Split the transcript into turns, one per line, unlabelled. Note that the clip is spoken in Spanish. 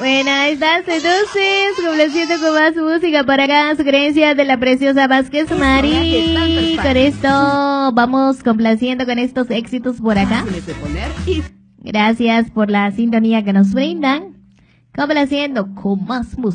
Bueno, ahí está, entonces, complaciendo con más música para acá, sugerencias de la preciosa Vázquez Mari. Con esto vamos complaciendo con estos éxitos por acá. Gracias por la sintonía que nos brindan. Complaciendo con más música.